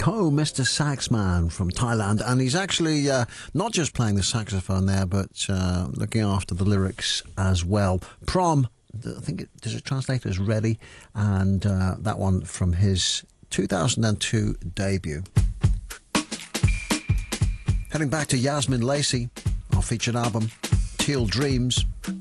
Ko, Mr. Saxman from Thailand, and he's actually not just playing the saxophone there, but looking after the lyrics as well. Prom, I think does it translate as ready, and that one from his 2002 debut. Heading back to Yasmin Lacey, our featured album, Teal Dreams.